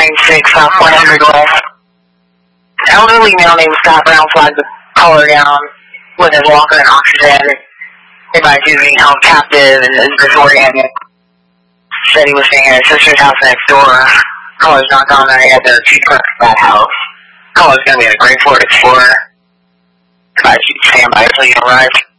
96 South 100 West. Elderly male named Scott Brown flagged the collar down with his walker and oxygen. Advised he was being held captive and is disoriented. Said he was staying at his sister's house next door. Caller's knocked on there. He had their two trucks at that house. Caller's going to be in a gray Ford Explorer. Advised you to stand by until you arrive.